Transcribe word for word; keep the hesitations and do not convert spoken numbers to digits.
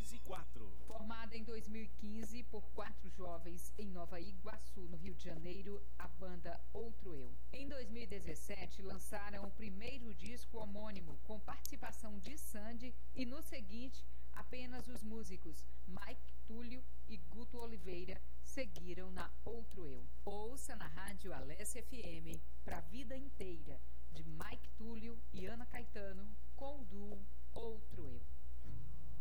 dois e quatro. Formada em dois mil e quinze por quatro jovens em Nova Iguaçu, no Rio de Janeiro, a banda Outro Eu. Em dois mil e dezessete, lançaram o primeiro disco homônimo, com participação de Sandy, e no seguinte, apenas os músicos Mike Túlio e Guto Oliveira seguiram na Outro Eu. Ouça na rádio Alessia F M, Pra Vida Inteira, de Mike Túlio e Ana Caetano, com o duo Outro Eu.